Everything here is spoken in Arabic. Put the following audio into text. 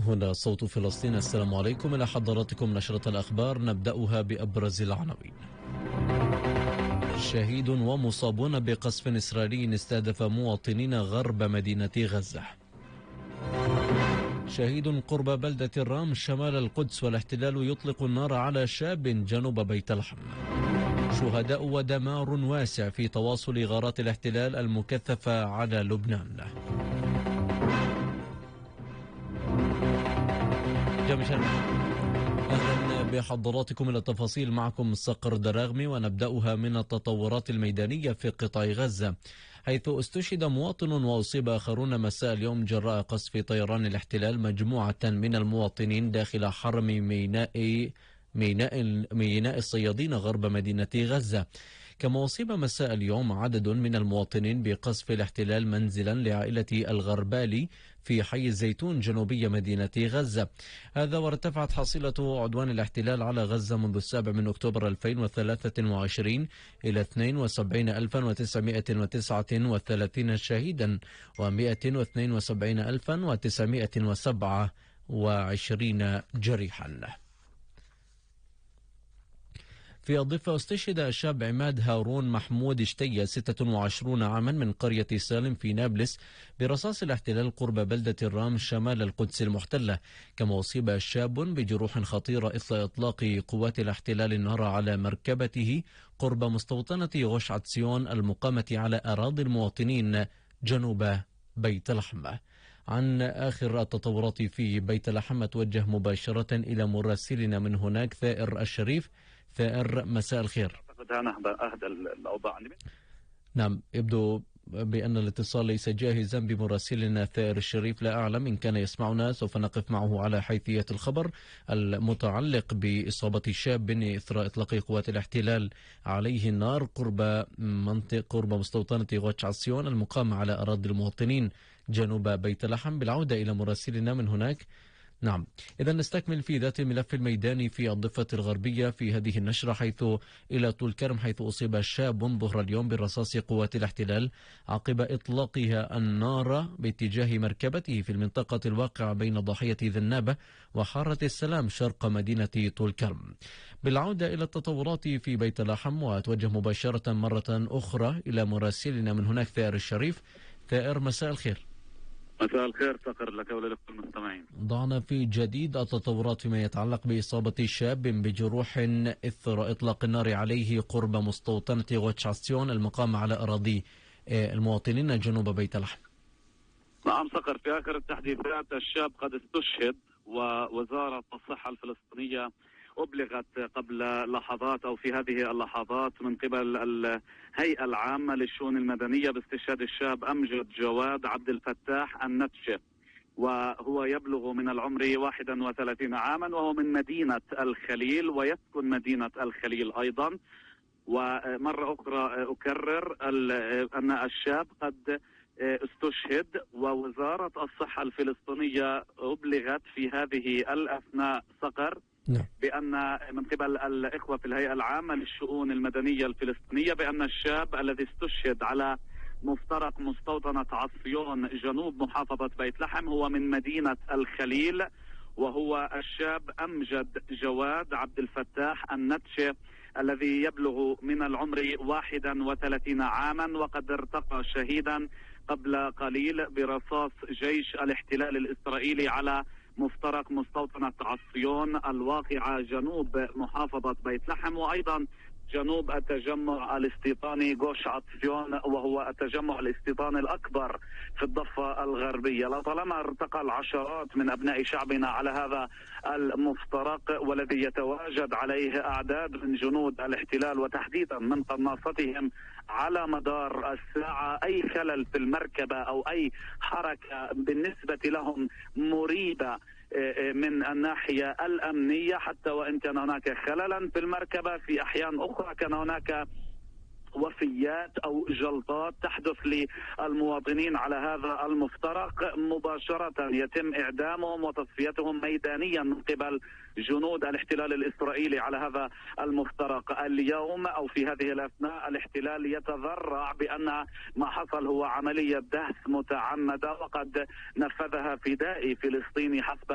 هنا صوت فلسطين. السلام عليكم، إلى حضراتكم نشرة الأخبار نبدأها بأبرز العناوين. شهيد ومصابون بقصف إسرائيلي استهدف مواطنين غرب مدينة غزة. شهيد قرب بلدة الرام شمال القدس والاحتلال يطلق النار على شاب جنوب بيت لحم. شهداء ودمار واسع في تواصل غارات الاحتلال المكثفة على لبنان. أهلا بحضراتكم إلى التفاصيل، معكم صقر دراغمي، ونبدأها من التطورات الميدانية في قطاع غزة، حيث استشهد مواطن وأصيب آخرون مساء اليوم جراء قصف طيران الاحتلال مجموعة من المواطنين داخل حرم ميناء الصيادين غرب مدينة غزة. كما أصيب مساء اليوم عدد من المواطنين بقصف الاحتلال منزلا لعائلة الغربالي في حي الزيتون جنوبي مدينة غزة. هذا وارتفعت حصيلة عدوان الاحتلال على غزة منذ 7 أكتوبر 2023 إلى 72939 شهيدا و172,927 جريحا. في الضفة استشهد الشاب عماد هارون محمود اشتية 26 عاما من قرية سالم في نابلس برصاص الاحتلال قرب بلدة الرام شمال القدس المحتلة. كما أصيب شاب بجروح خطيرة إثر إطلاق قوات الاحتلال النار على مركبته قرب مستوطنة غش عتسيون المقامة على أراضي المواطنين جنوب بيت لحم. عن آخر التطورات في بيت لحم أتوجه مباشرة إلى مراسلنا من هناك ثائر الشريف. ثائر، مساء الخير. أهدى الأوضاع. نعم، يبدو بأن الاتصال ليس جاهزا بمراسلنا ثائر الشريف. لا أعلم إن كان يسمعنا، سوف نقف معه على حيثية الخبر المتعلق بإصابة شاب إثر إطلاق قوات الاحتلال عليه النار قرب مستوطنة غوتش عسيون المقامة على أراضي المواطنين جنوب بيت لحم. بالعودة إلى مراسلنا من هناك. نعم، إذا نستكمل في ذات الملف الميداني في الضفة الغربية في هذه النشرة، حيث إلى طول كرم، حيث أصيب شاب ظهر اليوم برصاص قوات الاحتلال عقب إطلاقها النار باتجاه مركبته في المنطقة الواقعة بين ضاحية ذنابة وحارة السلام شرق مدينة طول كرم. بالعودة إلى التطورات في بيت لحم، وأتوجه مباشرة مرة أخرى إلى مراسلنا من هناك ثائر الشريف. ثائر، مساء الخير. مساء الخير صقر لك ولكل المستمعين. ضعنا في جديد التطورات فيما يتعلق بإصابة شاب بجروح إثر إطلاق النار عليه قرب مستوطنة غوتش عسيون المقامة على أراضي المواطنين جنوب بيت لحم. نعم صقر، في آخر التحديثات الشاب قد استشهد، ووزارة الصحة الفلسطينية أبلغت قبل لحظات أو في هذه اللحظات من قبل الهيئة العامة للشؤون المدنية باستشهاد الشاب أمجد جواد عبد الفتاح النتشة، وهو يبلغ من العمر 31 عاما، وهو من مدينة الخليل ويسكن مدينة الخليل أيضا. ومرة أخرى أكرر أن الشاب قد استشهد، ووزارة الصحة الفلسطينية أبلغت في هذه الأثناء صقر بأن من قبل الإخوة في الهيئة العامة للشؤون المدنية الفلسطينية بأن الشاب الذي استشهد على مفترق مستوطنة عصيون جنوب محافظة بيت لحم هو من مدينة الخليل، وهو الشاب أمجد جواد عبد الفتاح النتشة الذي يبلغ من العمر 31 عاما، وقد ارتقى شهيدا قبل قليل برصاص جيش الاحتلال الإسرائيلي على مفترق مستوطنة عصيون الواقعة جنوب محافظة بيت لحم، وأيضا جنوب التجمع الاستيطاني غوش عطسيون، وهو التجمع الاستيطاني الأكبر في الضفة الغربية. لطالما ارتقى العشرات من أبناء شعبنا على هذا المفترق، والذي يتواجد عليه أعداد من جنود الاحتلال وتحديدا من قناصتهم على مدار الساعة، أي خلل في المركبة أو أي حركة بالنسبة لهم مريبة من الناحية الأمنية، حتى وإن كان هناك خللا في المركبة في أحيان أخرى كان هناك وفيات أو جلطات تحدث للمواطنين على هذا المفترق، مباشرة يتم إعدامهم وتصفيتهم ميدانيا من قبل جنود الاحتلال الإسرائيلي على هذا المفترق. اليوم أو في هذه الأثناء الاحتلال يتذرع بأن ما حصل هو عملية دهس متعمدة، وقد نفذها فدائي فلسطيني حسب